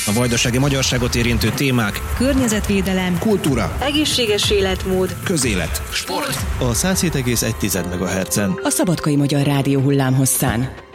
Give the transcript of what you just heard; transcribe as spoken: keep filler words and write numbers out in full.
A vajdasági magyarságot érintő témák, környezetvédelem, kultúra, egészséges életmód, közélet, sport. A száz hét egész egy MHz-en. A Szabadkai Magyar Rádió hullámhosszán.